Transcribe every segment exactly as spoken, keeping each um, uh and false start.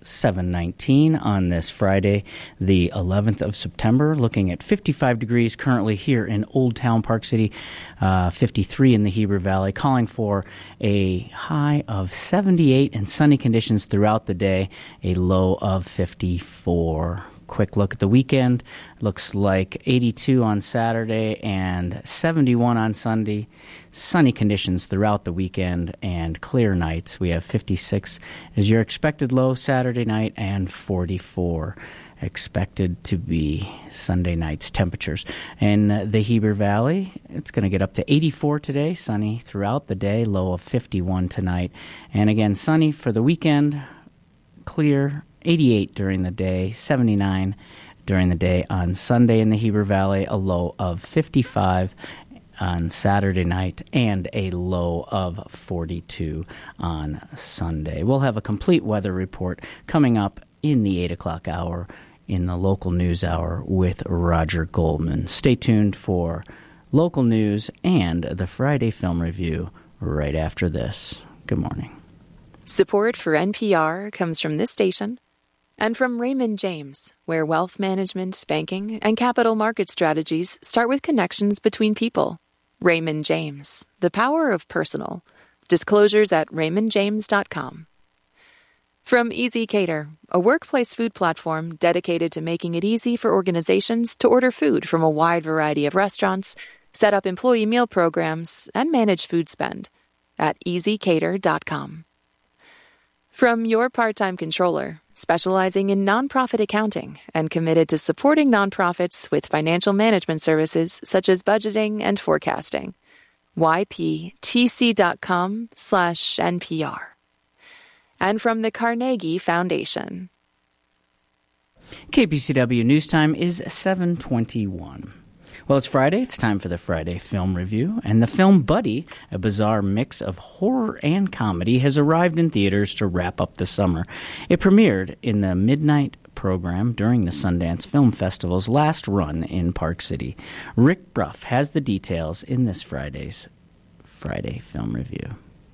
seven nineteen on this Friday, the eleventh of September, looking at fifty-five degrees currently here in Old Town Park City, uh, fifty-three in the Heber Valley, calling for a high of seventy-eight and sunny conditions throughout the day, a low of fifty-four. Quick look at the weekend. Looks like eighty-two on Saturday and seventy-one on Sunday. Sunny conditions throughout the weekend and clear nights. We have fifty-six as your expected low Saturday night and forty-four expected to be Sunday night's temperatures. In the Heber Valley, it's going to get up to eighty-four today, sunny throughout the day, low of fifty-one tonight. And again, sunny for the weekend, clear, eighty-eight during the day, seventy-nine during the day on Sunday in the Heber Valley, a low of fifty-five on Saturday night, and a low of forty-two on Sunday. We'll have a complete weather report coming up in the eight o'clock hour in the local news hour with Roger Goldman. Stay tuned for local news and the Friday Film Review right after this. Good morning. Support for N P R comes from this station and from Raymond James, where wealth management, banking, and capital market strategies start with connections between people. Raymond James, the power of personal. Disclosures at raymond james dot com. From Easy Cater, a workplace food platform dedicated to making it easy for organizations to order food from a wide variety of restaurants, set up employee meal programs, and manage food spend at easy cater dot com. From Your Part-Time Controller, specializing in nonprofit accounting and committed to supporting nonprofits with financial management services such as budgeting and forecasting. y p t c dot com slash N P R. And from the Carnegie Foundation. K P C W News Time is seven twenty-one. Well, it's Friday. It's time for the Friday Film Review. And the film Buddy, a bizarre mix of horror and comedy, has arrived in theaters to wrap up the summer. It premiered in the midnight program during the Sundance Film Festival's last run in Park City. Rick Bruff has the details in this Friday's Friday Film Review.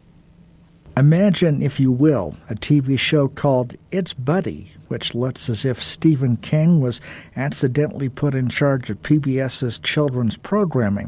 Imagine, if you will, a T V show called It's Buddy, which looks as if Stephen King was accidentally put in charge of P B S's children's programming.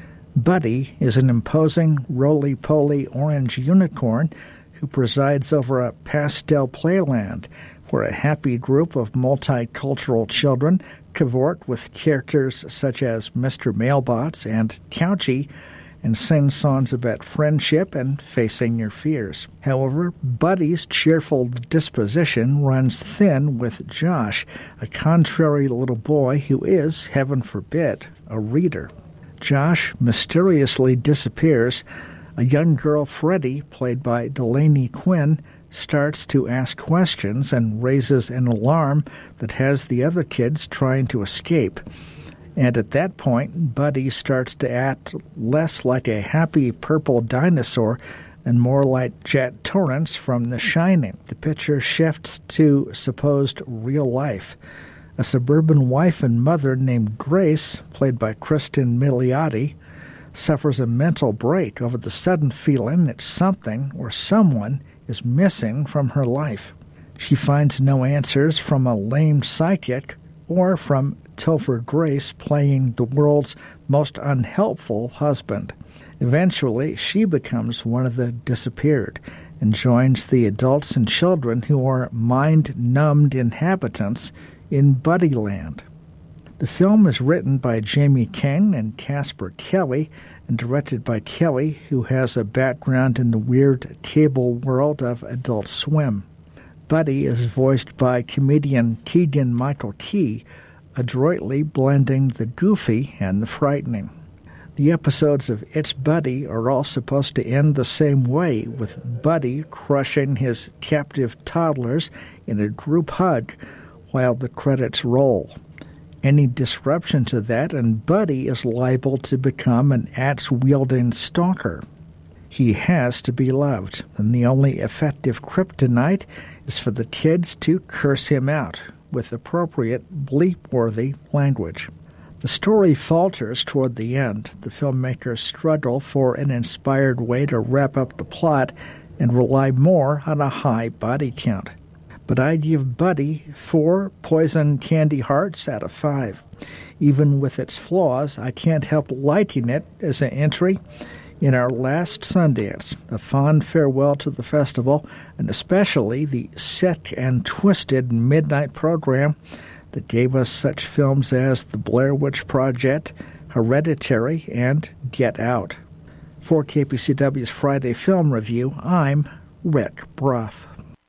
Buddy is an imposing, roly-poly orange unicorn who presides over a pastel playland where a happy group of multicultural children cavort with characters such as Mister Mailbots and Couchy, and sing songs about friendship and facing your fears. However, Buddy's cheerful disposition runs thin with Josh, a contrary little boy who is, heaven forbid, a reader. Josh mysteriously disappears. A young girl, Freddie, played by Delaney Quinn, starts to ask questions and raises an alarm that has the other kids trying to escape. And at that point, Buddy starts to act less like a happy purple dinosaur and more like Jet Torrance from The Shining. The picture shifts to supposed real life. A suburban wife and mother named Grace, played by Kristen Milioti, suffers a mental break over the sudden feeling that something or someone is missing from her life. She finds no answers from a lame psychic or from Topher Grace playing the world's most unhelpful husband. Eventually, she becomes one of the disappeared and joins the adults and children who are mind-numbed inhabitants in Buddyland. The film is written by Jamie King and Casper Kelly and directed by Kelly, who has a background in the weird cable world of Adult Swim. Buddy is voiced by comedian Keegan-Michael Key, adroitly blending the goofy and the frightening. The episodes of It's Buddy are all supposed to end the same way, with Buddy crushing his captive toddlers in a group hug while the credits roll. Any disruption to that, and Buddy is liable to become an axe-wielding stalker. He has to be loved, and the only effective kryptonite is for the kids to curse him out with appropriate bleep-worthy language. The story falters toward the end. The filmmakers struggle for an inspired way to wrap up the plot and rely more on a high body count. but I'd give Buddy four poison candy hearts out of five. Even with its flaws, I can't help liking it as an entry in our last Sundance, a fond farewell to the festival, and especially the sick and twisted midnight program that gave us such films as The Blair Witch Project, Hereditary, and Get Out. For K P C W's Friday Film Review, I'm Rick Bruff.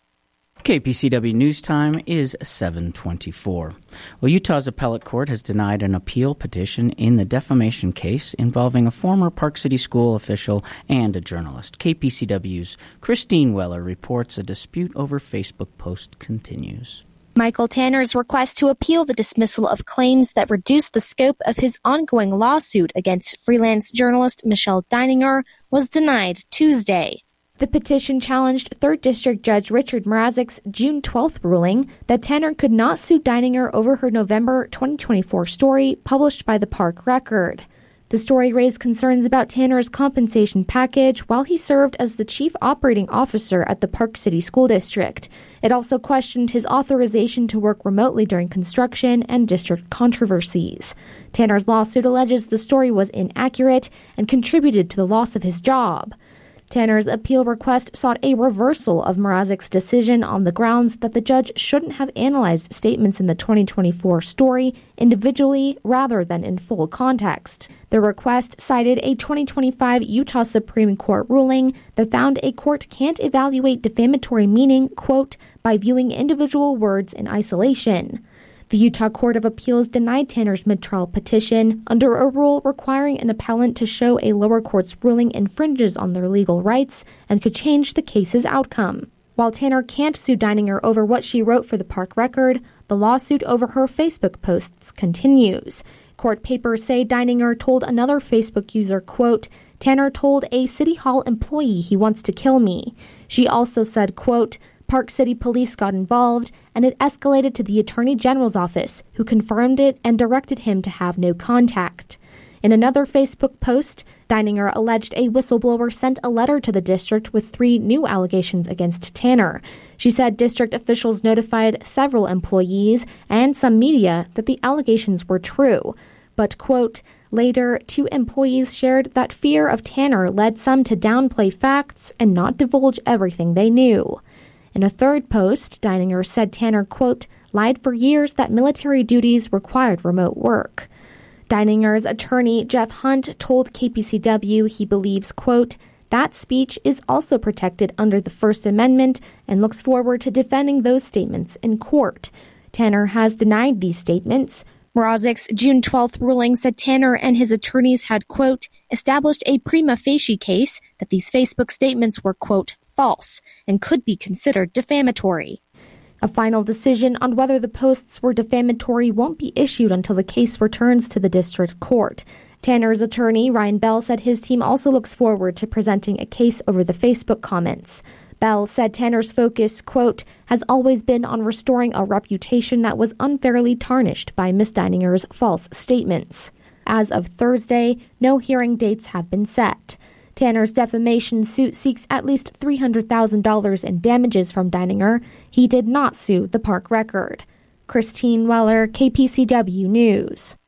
K P C W News Time is seven twenty-four. Well, Utah's appellate court has denied an appeal petition in the defamation case involving a former Park City School official and a journalist. K P C W's Christine Weller reports a dispute over Facebook post continues. Michael Tanner's request to appeal the dismissal of claims that reduced the scope of his ongoing lawsuit against freelance journalist Michelle Deininger was denied Tuesday. The petition challenged third District Judge Richard Mrazek's June twelfth ruling that Tanner could not sue Deininger over her November twenty twenty-four story published by the Park Record. The story raised concerns about Tanner's compensation package while he served as the chief operating officer at the Park City School District. It also questioned his authorization to work remotely during construction and district controversies. Tanner's lawsuit alleges the story was inaccurate and contributed to the loss of his job. Tanner's appeal request sought a reversal of Mrazek's decision on the grounds that the judge shouldn't have analyzed statements in the twenty twenty-four story individually rather than in full context. The request cited a twenty twenty-five Utah Supreme Court ruling that found a court can't evaluate defamatory meaning, quote, by viewing individual words in isolation. The Utah Court of Appeals denied Tanner's mid-trial petition under a rule requiring an appellant to show a lower court's ruling infringes on their legal rights and could change the case's outcome. While Tanner can't sue Deininger over what she wrote for the Park Record, the lawsuit over her Facebook posts continues. Court papers say Deininger told another Facebook user, quote, Tanner told a City Hall employee he wants to kill me. She also said, quote, Park City Police got involved, and it escalated to the Attorney General's office, who confirmed it and directed him to have no contact. In another Facebook post, Deininger alleged a whistleblower sent a letter to the district with three new allegations against Tanner. She said district officials notified several employees and some media that the allegations were true. But, quote, later, two employees shared that fear of Tanner led some to downplay facts and not divulge everything they knew. In a third post, Deininger said Tanner, quote, lied for years that military duties required remote work. Deininger's attorney, Jeff Hunt, told K P C W he believes, quote, that speech is also protected under the First Amendment and looks forward to defending those statements in court. Tanner has denied these statements. Mrazek's June twelfth ruling said Tanner and his attorneys had, quote, established a prima facie case that these Facebook statements were, quote, false and could be considered defamatory. A final decision on whether the posts were defamatory won't be issued until the case returns to the district court. Tanner's attorney, Ryan Bell, said his team also looks forward to presenting a case over the Facebook comments. Bell said Tanner's focus, quote, has always been on restoring a reputation that was unfairly tarnished by Miss Deininger's false statements. As of Thursday, no hearing dates have been set. Tanner's defamation suit seeks at least three hundred thousand dollars in damages from Deininger. He did not sue the Park Record. Christine Weller, K P C W News.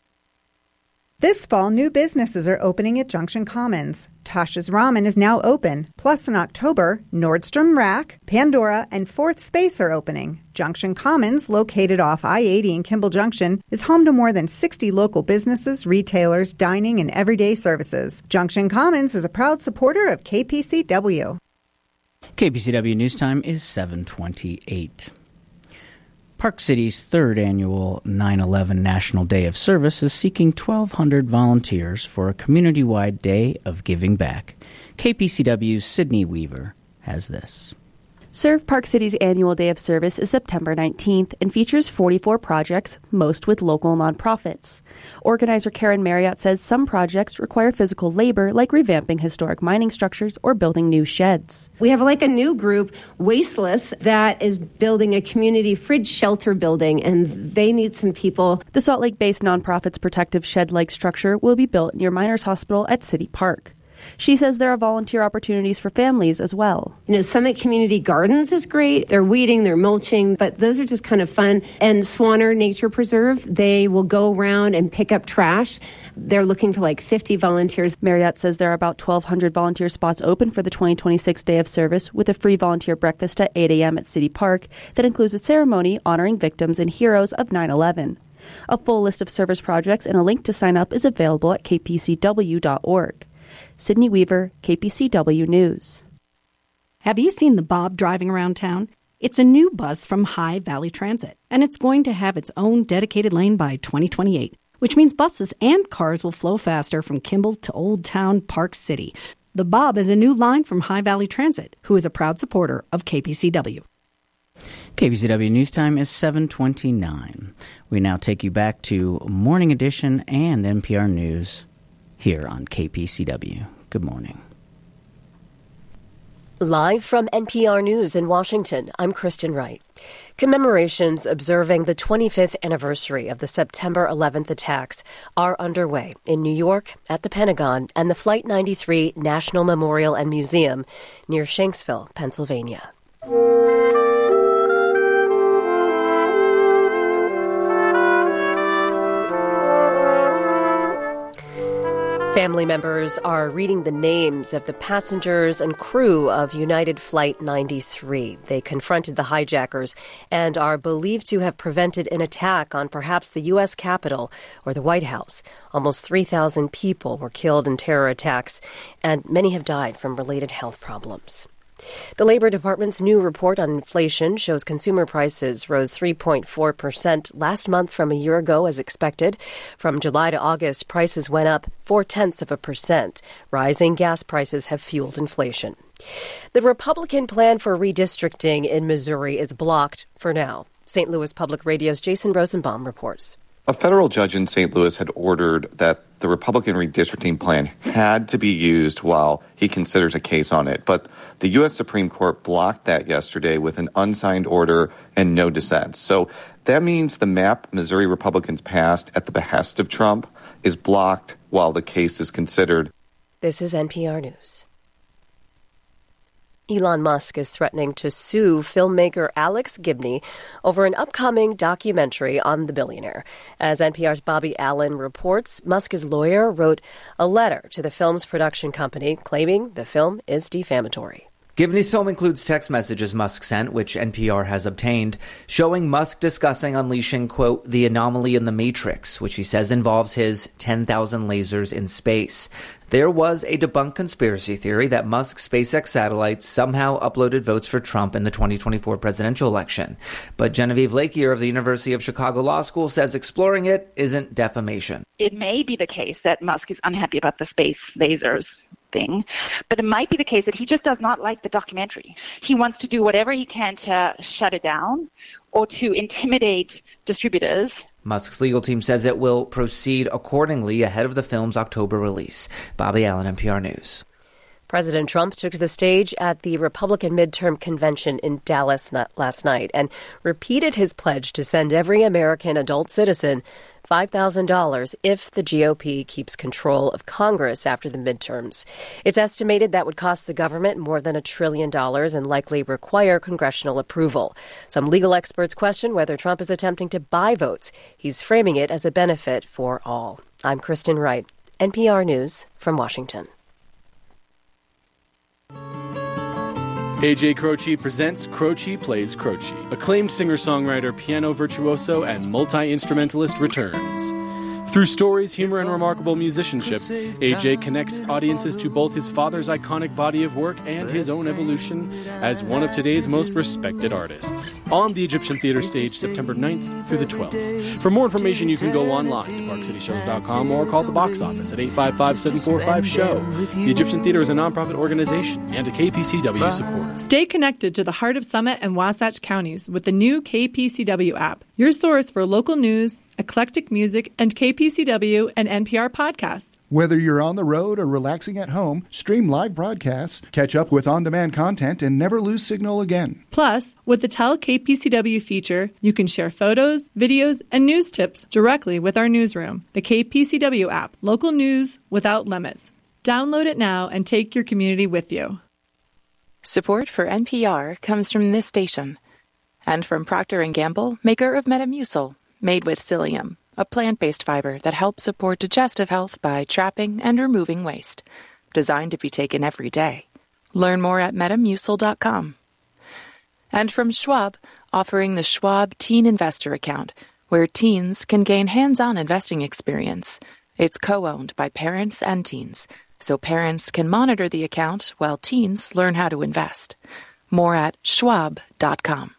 This fall, new businesses are opening at Junction Commons. Tasha's Ramen is now open. Plus, in October, Nordstrom Rack, Pandora, and Fourth Space are opening. Junction Commons, located off I eighty in Kimball Junction, is home to more than sixty local businesses, retailers, dining, and everyday services. Junction Commons is a proud supporter of K P C W. K P C W News Time is seven twenty-eight. Park City's third annual nine eleven National Day of Service is seeking twelve hundred volunteers for a community-wide day of giving back. K P C W's Sydney Weaver has this. Serve Park City's annual Day of Service is September nineteenth and features forty-four projects, most with local nonprofits. Organizer Karen Marriott says some projects require physical labor, like revamping historic mining structures or building new sheds. We have like a new group, Wasteless, that is building a community fridge shelter building, and they need some people. The Salt Lake-based nonprofit's protective shed-like structure will be built near Miners Hospital at City Park. She says there are volunteer opportunities for families as well. You know, Summit Community Gardens is great. They're weeding, they're mulching, but those are just kind of fun. And Swanner Nature Preserve, they will go around and pick up trash. They're looking for like fifty volunteers. Marriott says there are about twelve hundred volunteer spots open for the twenty twenty-six Day of Service, with a free volunteer breakfast at eight a.m. at City Park that includes a ceremony honoring victims and heroes of nine eleven. A full list of service projects and a link to sign up is available at k p c w dot org. Sydney Weaver, K P C W News. Have you seen the Bob driving around town? It's a new bus from High Valley Transit, and it's going to have its own dedicated lane by twenty twenty-eight, which means buses and cars will flow faster from Kimball to Old Town Park City. The Bob is a new line from High Valley Transit, who is a proud supporter of K P C W. K P C W News Time is seven twenty-nine. We now take you back to Morning Edition and N P R News here on K P C W. Good morning. Live from N P R News in Washington, I'm Kristen Wright. Commemorations observing the twenty-fifth anniversary of the September eleventh attacks are underway in New York, at the Pentagon, and the Flight ninety-three National Memorial and Museum near Shanksville, Pennsylvania. Family members are reading the names of the passengers and crew of United Flight ninety-three. They confronted the hijackers and are believed to have prevented an attack on perhaps the U S Capitol or the White House. Almost three thousand people were killed in terror attacks, and many have died from related health problems. The Labor Department's new report on inflation shows consumer prices rose three point four percent last month from a year ago as expected. From July to August, prices went up four-tenths of a percent. Rising gas prices have fueled inflation. The Republican plan for redistricting in Missouri is blocked for now. Saint Louis Public Radio's Jason Rosenbaum reports. A federal judge in Saint Louis had ordered that the Republican redistricting plan had to be used while he considers a case on it. But the U S Supreme Court blocked that yesterday with an unsigned order and no dissent. So that means the map Missouri Republicans passed at the behest of Trump is blocked while the case is considered. This is N P R News. Elon Musk is threatening to sue filmmaker Alex Gibney over an upcoming documentary on the billionaire. As N P R's Bobby Allen reports, Musk's lawyer wrote a letter to the film's production company claiming the film is defamatory. Gibney's film includes text messages Musk sent, which N P R has obtained, showing Musk discussing unleashing, quote, the anomaly in the Matrix, which he says involves his ten thousand lasers in space. There was a debunked conspiracy theory that Musk's SpaceX satellites somehow uploaded votes for Trump in the twenty twenty-four presidential election. But Genevieve Lakier of the University of Chicago Law School says exploring it isn't defamation. It may be the case that Musk is unhappy about the space lasers thing, but it might be the case that he just does not like the documentary. He wants to do whatever he can to shut it down or to intimidate distributors. Musk's legal team says it will proceed accordingly ahead of the film's October release. Bobby Allen, N P R News. President Trump took to the stage at the Republican midterm convention in Dallas last night and repeated his pledge to send every American adult citizen five thousand dollars if the G O P keeps control of Congress after the midterms. It's estimated that would cost the government more than a trillion dollars and likely require congressional approval. Some legal experts question whether Trump is attempting to buy votes. He's framing it as a benefit for all. I'm Kristen Wright, N P R News from Washington. A J Croce presents Croce Plays Croce. Acclaimed singer-songwriter, piano virtuoso, and multi-instrumentalist returns. Through stories, humor, and remarkable musicianship, A J connects audiences to both his father's iconic body of work and his own evolution as one of today's most respected artists. On the Egyptian Theater stage September ninth through the twelfth. For more information, you can go online to park city shows dot com or call the box office at eight five five, seven four five, S H O W. The Egyptian Theater is a nonprofit organization and a K P C W supporter. Stay connected to the heart of Summit and Wasatch counties with the new K P C W app, your source for local news, eclectic music, and K P C W and N P R podcasts. Whether you're on the road or relaxing at home, stream live broadcasts, catch up with on-demand content, and never lose signal again. Plus, with the Tell K P C W feature, you can share photos, videos, and news tips directly with our newsroom. The K P C W app, local news without limits. Download it now and take your community with you. Support for N P R comes from this station and from Procter and Gamble, maker of Metamucil, made with psyllium, a plant-based fiber that helps support digestive health by trapping and removing waste. Designed to be taken every day. Learn more at metamucil dot com. And from Schwab, offering the Schwab Teen Investor Account, where teens can gain hands-on investing experience. It's co-owned by parents and teens, so parents can monitor the account while teens learn how to invest. More at schwab dot com.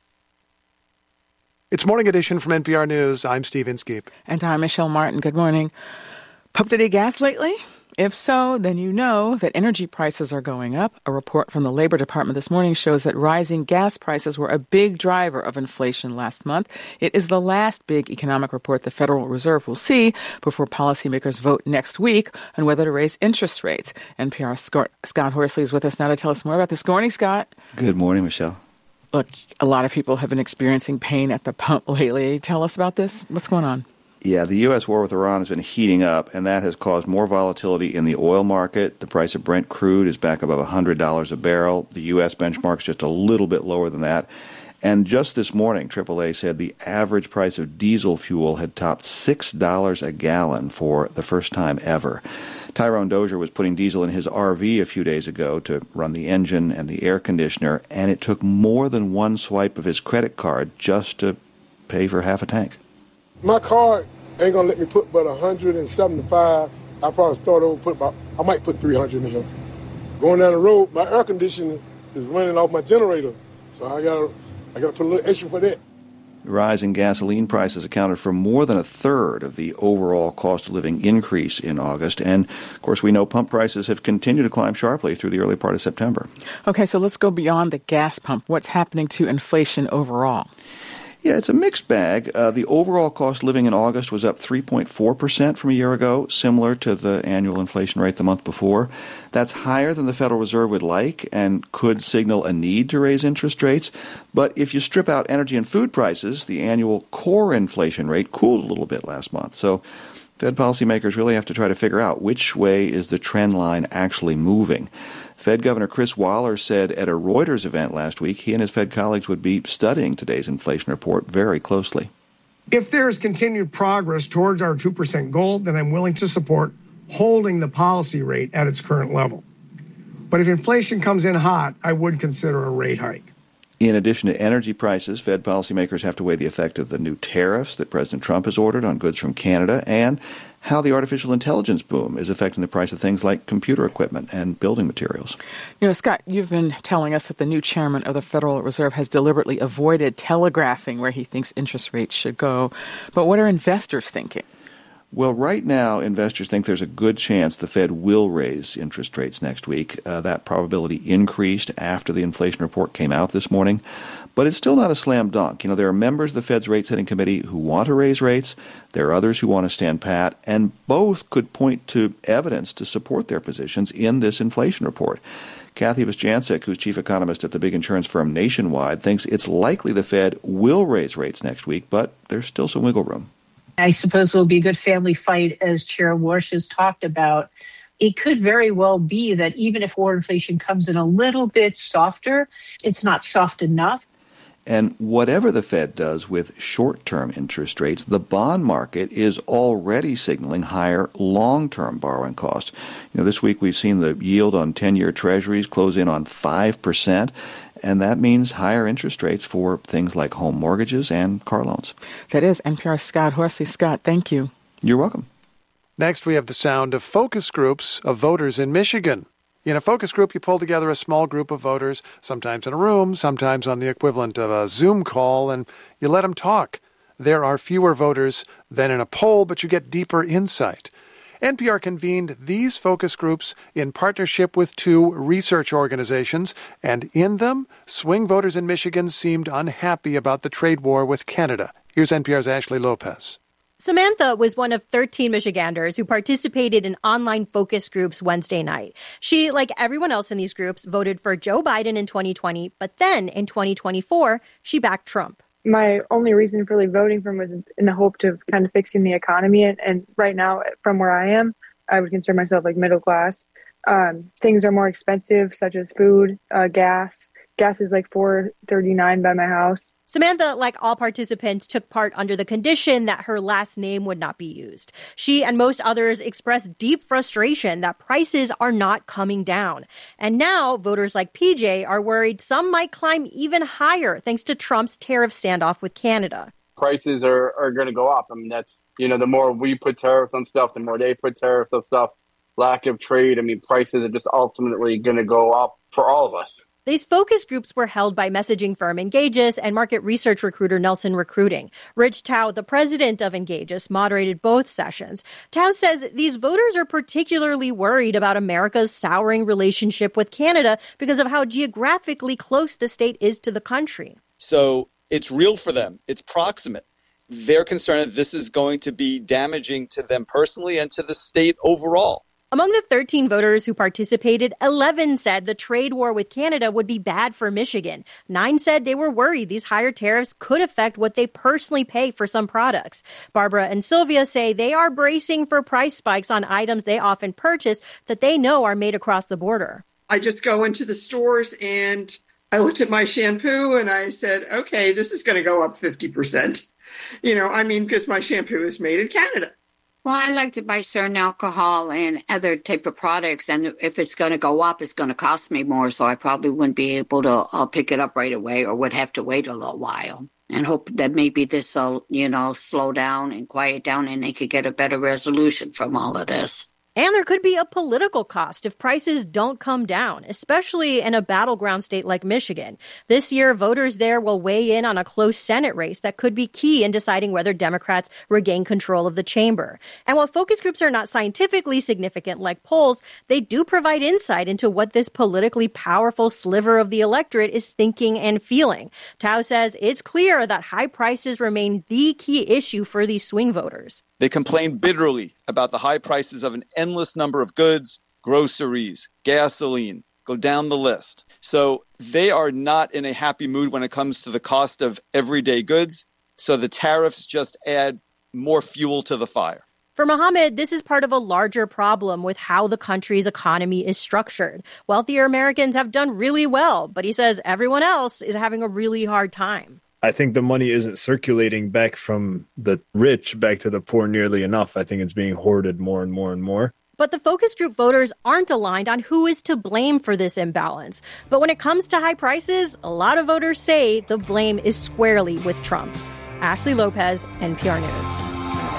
It's Morning Edition from N P R News. I'm Steve Inskeep. And I'm Michelle Martin. Good morning. Pumped any gas lately? If so, then you know that energy prices are going up. A report from the Labor Department this morning shows that rising gas prices were a big driver of inflation last month. It is the last big economic report the Federal Reserve will see before policymakers vote next week on whether to raise interest rates. N P R's Scott, Scott Horsley is with us now to tell us more about this. Good morning, Scott. Good morning, Michelle. Look, a lot of people have been experiencing pain at the pump lately. Tell us about this. What's going on? Yeah, the U S war with Iran has been heating up, and that has caused more volatility in the oil market. The price of Brent crude is back above one hundred dollars a barrel. The U S benchmark's just a little bit lower than that. And just this morning, triple A said the average price of diesel fuel had topped six dollars a gallon for the first time ever. Tyrone Dozier was putting diesel in his R V a few days ago to run the engine and the air conditioner, and it took more than one swipe of his credit card just to pay for half a tank. My card ain't gonna let me put but one hundred seventy-five. I probably start over, put about, I might put three hundred in here. Going down the road, my air conditioner is running off my generator, so I gotta, I gotta put a little extra for that. Rising gasoline prices accounted for more than a third of the overall cost of living increase in August. And, of course, we know pump prices have continued to climb sharply through the early part of September. Okay, so let's go beyond the gas pump. What's happening to inflation overall? Yeah, it's a mixed bag. Uh, the overall cost of living in August was up three point four percent from a year ago, similar to the annual inflation rate the month before. That's higher than the Federal Reserve would like and could signal a need to raise interest rates. But if you strip out energy and food prices, the annual core inflation rate cooled a little bit last month. So Fed policymakers really have to try to figure out which way is the trend line actually moving. Fed Governor Chris Waller said at a Reuters event last week he and his Fed colleagues would be studying today's inflation report very closely. If there is continued progress towards our two percent goal, then I'm willing to support holding the policy rate at its current level. But if inflation comes in hot, I would consider a rate hike. In addition to energy prices, Fed policymakers have to weigh the effect of the new tariffs that President Trump has ordered on goods from Canada and how the artificial intelligence boom is affecting the price of things like computer equipment and building materials. You know, Scott, you've been telling us that the new chairman of the Federal Reserve has deliberately avoided telegraphing where he thinks interest rates should go. But what are investors thinking? Well, right now, investors think there's a good chance the Fed will raise interest rates next week. Uh, that probability increased after the inflation report came out this morning. But it's still not a slam dunk. You know, there are members of the Fed's rate-setting committee who want to raise rates. There are others who want to stand pat. And both could point to evidence to support their positions in this inflation report. Kathy Bostjancic, who's chief economist at the big insurance firm Nationwide, thinks it's likely the Fed will raise rates next week, but there's still some wiggle room. I suppose it will be a good family fight, as Chair Warsh has talked about. It could very well be that even if core inflation comes in a little bit softer, it's not soft enough. And whatever the Fed does with short-term interest rates, the bond market is already signaling higher long-term borrowing costs. You know, this week we've seen the yield on ten-year treasuries close in on five percent. And that means higher interest rates for things like home mortgages and car loans. That is N P R's Scott Horsley. Scott, thank you. You're welcome. Next, we have the sound of focus groups of voters in Michigan. In a focus group, you pull together a small group of voters, sometimes in a room, sometimes on the equivalent of a Zoom call, and you let them talk. There are fewer voters than in a poll, but you get deeper insight. N P R convened these focus groups in partnership with two research organizations, and in them, swing voters in Michigan seemed unhappy about the trade war with Canada. Here's N P R's Ashley Lopez. Samantha was one of thirteen Michiganders who participated in online focus groups Wednesday night. She, like everyone else in these groups, voted for Joe Biden in twenty twenty, but then in twenty twenty-four, she backed Trump. My only reason for really voting for him was in the hope of kind of fixing the economy. And, and right now, from where I am, I would consider myself like middle class. Um, things are more expensive, such as food, uh, gas. Gas is like four thirty-nine by my house. Samantha, like all participants, took part under the condition that her last name would not be used. She and most others expressed deep frustration that prices are not coming down. And now voters like P J are worried some might climb even higher thanks to Trump's tariff standoff with Canada. Prices are, are going to go up. I mean, that's, you know, the more we put tariffs on stuff, the more they put tariffs on stuff. Lack of trade, I mean, prices are just ultimately going to go up for all of us. These focus groups were held by messaging firm Engages and market research recruiter Nelson Recruiting. Rich Tao, the president of Engages, moderated both sessions. Tao says these voters are particularly worried about America's souring relationship with Canada because of how geographically close the state is to the country. So it's real for them. It's proximate. They're concerned that this is going to be damaging to them personally and to the state overall. Among the thirteen voters who participated, eleven said the trade war with Canada would be bad for Michigan. Nine said they were worried these higher tariffs could affect what they personally pay for some products. Barbara and Sylvia say they are bracing for price spikes on items they often purchase that they know are made across the border. I just go into the stores and I looked at my shampoo and I said, okay, this is going to go up fifty percent. You know, I mean, because my shampoo is made in Canada. Well, I like to buy certain alcohol and other type of products, and if it's going to go up, it's going to cost me more, so I probably wouldn't be able to uh, pick it up right away or would have to wait a little while and hope that maybe this will, you know, slow down and quiet down and they could get a better resolution from all of this. And there could be a political cost if prices don't come down, especially in a battleground state like Michigan. This year, voters there will weigh in on a close Senate race that could be key in deciding whether Democrats regain control of the chamber. And while focus groups are not scientifically significant like polls, they do provide insight into what this politically powerful sliver of the electorate is thinking and feeling. Tao says it's clear that high prices remain the key issue for these swing voters. They complain bitterly about the high prices of an endless number of goods, groceries, gasoline, go down the list. So they are not in a happy mood when it comes to the cost of everyday goods. So the tariffs just add more fuel to the fire. For Mohammed, this is part of a larger problem with how the country's economy is structured. Wealthier Americans have done really well, but he says everyone else is having a really hard time. I think the money isn't circulating back from the rich back to the poor nearly enough. I think it's being hoarded more and more and more. But the focus group voters aren't aligned on who is to blame for this imbalance. But when it comes to high prices, a lot of voters say the blame is squarely with Trump. Ashley Lopez, N P R News.